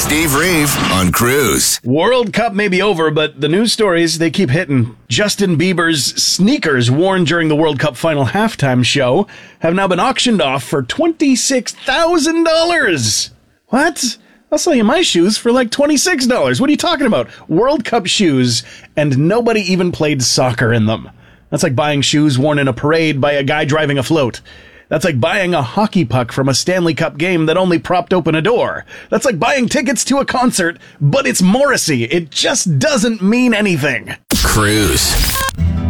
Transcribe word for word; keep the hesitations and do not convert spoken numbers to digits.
Steve Reeve on Cruise. World Cup may be over, but the news stories, they keep hitting. Justin Bieber's sneakers worn during the World Cup final halftime show have now been auctioned off for twenty-six thousand dollars. What? I'll sell you my shoes for like twenty-six dollars. What are you talking about? World Cup shoes, and nobody even played soccer in them. That's like buying shoes worn in a parade by a guy driving a float. That's like buying a hockey puck from a Stanley Cup game that only propped open a door. That's like buying tickets to a concert, but it's Morrissey. It just doesn't mean anything. Cruise.